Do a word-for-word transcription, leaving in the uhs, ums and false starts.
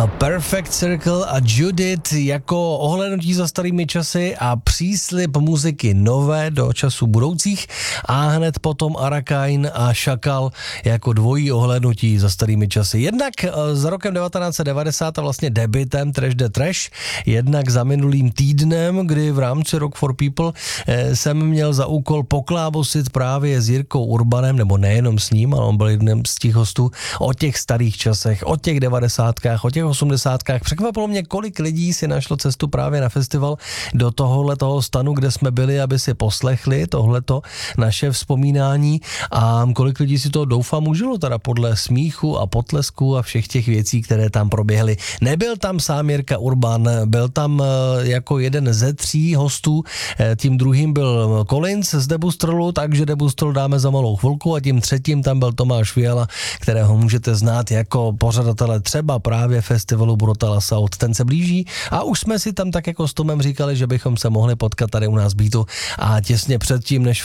Perfect Circle a Judith jako ohlédnutí za starými časy a příslib muziky nové do časů budoucích a hned potom Arakain a Šakal jako dvojí ohlédnutí za starými časy. Jednak za rokem devatenáct set devadesát a vlastně debutem Trash the Trash, jednak za minulým týdnem, kdy v rámci Rock for People jsem měl za úkol poklábosit právě s Jirkou Urbanem, nebo nejenom s ním, ale on byl jedním z těch hostů, o těch starých časech, o těch devadesátkách, o těch osmdesátkách. Překvapilo mě, kolik lidí si našlo cestu právě na festival do tohohle toho stanu, kde jsme byli, aby si poslechli tohleto naše vzpomínání a kolik lidí si to doufám užilo teda podle smíchu a potlesku a všech těch věcí, které tam proběhly. Nebyl tam sám Jirka Urban, byl tam jako jeden ze tří hostů, tím druhým byl Collins z Debustrolu, takže Debustrol dáme za malou chvilku a tím třetím tam byl Tomáš Fiala, kterého můžete znát jako pořadatele třeba právě festivalu Brutala South. Ten se blíží a už jsme si tam tak jako s Tomem říkali, že bychom se mohli potkat tady u nás Beatu a těsně předtím, než